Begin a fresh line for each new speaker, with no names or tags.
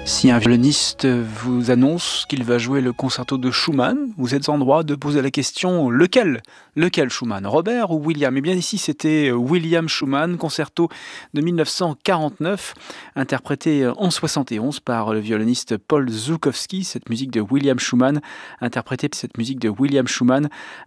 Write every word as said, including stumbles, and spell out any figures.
Si un violoniste vous annonce qu'il va jouer le concerto de Schumann, vous êtes en droit de poser la question lequel? Lequel Schumann? Robert ou William? Eh bien ici c'était William Schumann, concerto de mille neuf cent quarante-neuf, interprété en soixante et onze par le violoniste Paul Żułkowski. Cette musique de William Schumann, interprétée cette musique de William Schumann,